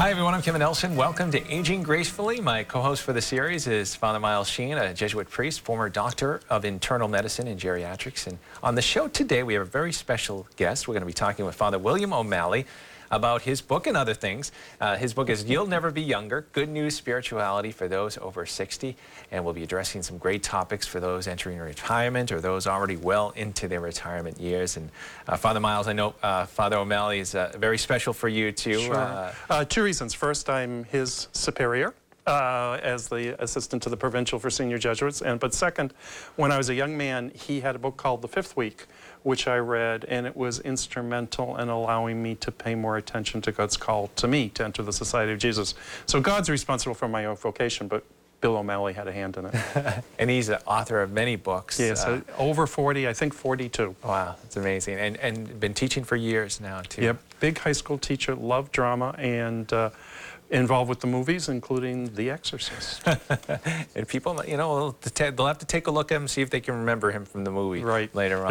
Hi everyone, I'm Kevin Nelson. Welcome to Aging Gracefully. My co-host for the series is Father Miles Sheen, a Jesuit priest, former doctor of internal medicine and geriatrics. And on the show today, we have a very special guest. We're going to be talking with Father William O'Malley about his book and other things. His book is You'll Never Be Younger, Good News Spirituality for Those Over 60. And we'll be addressing some great topics for those entering retirement or those already well into their retirement years. And Father Miles, I know Father O'Malley is very special for you too. Sure. Two reasons. First, I'm his superior as the assistant to the provincial for senior Jesuits. But second, when I was a young man, he had a book called The Fifth Week, which I read, and it was instrumental in allowing me to pay more attention to God's call to me to enter the Society of Jesus. So God's responsible for my own vocation, but Bill O'Malley had a hand in it. And he's the author of many books. Yes, over 40, I think 42. Wow, that's amazing. And been teaching for years now, too. Yep, big high school teacher, loved drama, and involved with the movies, including The Exorcist. And people, you know, they'll have to take a look at him, see if they can remember him from the movie right. later on.